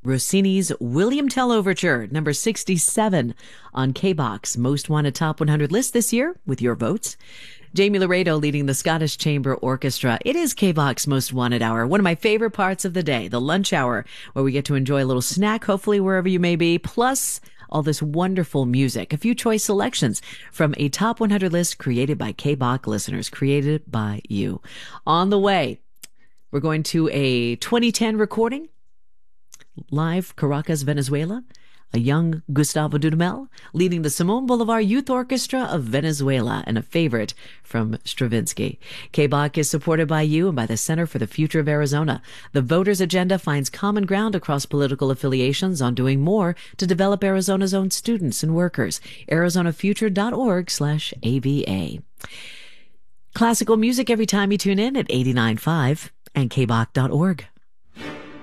Rossini's William Tell Overture, number 67 on K-Box Most Wanted Top 100 list this year with your votes. Jamie Laredo leading the Scottish Chamber Orchestra. It is K-Box Most Wanted Hour, one of my favorite parts of the day, the lunch hour, where we get to enjoy a little snack, hopefully wherever you may be, plus all this wonderful music. A few choice selections from a top 100 list created by K-Box listeners, created by you. On the way, we're going to a 2010 recording, live Caracas, Venezuela. A young Gustavo Dudamel leading the Simon Bolivar Youth Orchestra of Venezuela, and a favorite from Stravinsky. KBOC is supported by you and by the Center for the Future of Arizona. The Voters Agenda finds common ground across political affiliations on doing more to develop Arizona's own students and workers. ArizonaFuture.org/AVA. Classical music every time you tune in at 89.5 and KBOC.org.